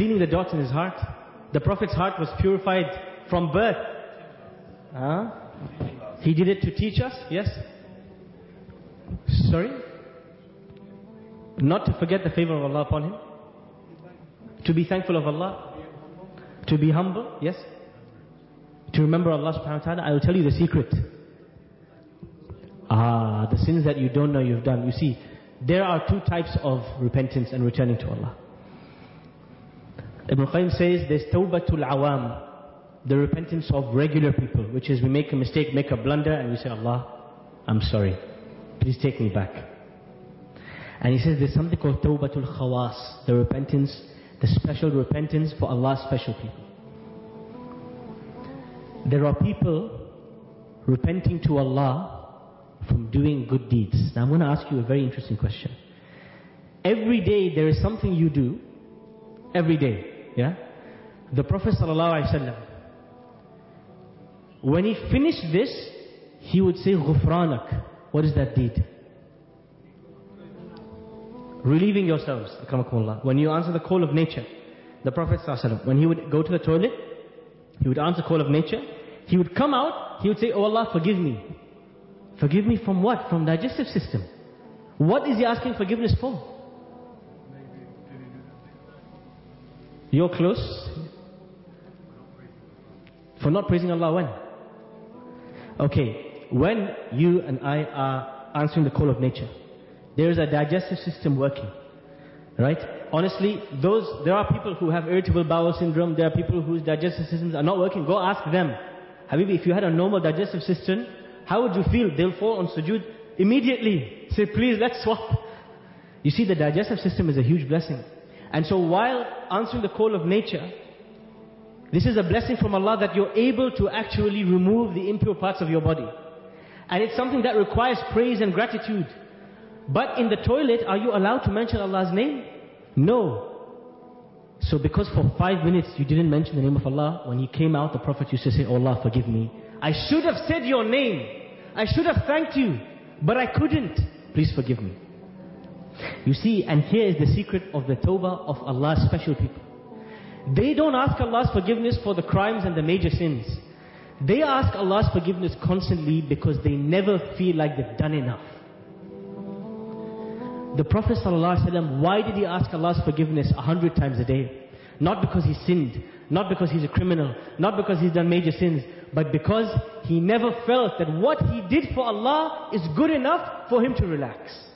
cleaning the dots in his heart. The Prophet's heart was purified from birth. He did it to teach us, yes? Sorry? Not to forget the favor of Allah upon him. To be thankful of Allah. To be humble, yes? To remember Allah subhanahu wa ta'ala. I will tell you the secret. The sins that you don't know you've done. You see, there are two types of repentance and returning to Allah. Ibn Qayyim says there's tawbatul awam, the repentance of regular people, which is we make a mistake, make a blunder, and we say, Allah, I'm sorry. Please take me back. And he says there's something called tawbatul khawas, the repentance, the special repentance for Allah's special people. There are people repenting to Allah from doing good deeds. Now I'm going to ask you a very interesting question. Every day there is something you do, every day, yeah? The Prophet ﷺ, when he finished this, he would say, Ghufranak. What is that deed? Relieving yourselves. When you answer the call of nature, the Prophet ﷺ, when he would go to the toilet, he would answer the call of nature, he would come out, he would say, Oh Allah, forgive me. Forgive me from what? From digestive system. What is he asking forgiveness for? You're close. For not praising Allah when? Okay, when you and I are answering the call of nature, there is a digestive system working. Right? Honestly, there are people who have irritable bowel syndrome, there are people whose digestive systems are not working. Go ask them. Habibi, if you had a normal digestive system, how would you feel? They'll fall on sujood immediately. Say, please, let's swap. You see, the digestive system is a huge blessing. And so while answering the call of nature, this is a blessing from Allah that you're able to actually remove the impure parts of your body. And it's something that requires praise and gratitude. But in the toilet, are you allowed to mention Allah's name? No. So because for 5 minutes you didn't mention the name of Allah, when He came out, the Prophet used to say, Oh Allah, forgive me. I should have said your name. I should have thanked you. But I couldn't. Please forgive me. You see, and here is the secret of the tawbah of Allah's special people. They don't ask Allah's forgiveness for the crimes and the major sins. They ask Allah's forgiveness constantly because they never feel like they've done enough. The Prophet ﷺ, why did he ask Allah's forgiveness 100 times a day? Not because he sinned, not because he's a criminal, not because he's done major sins, but because he never felt that what he did for Allah is good enough for him to relax.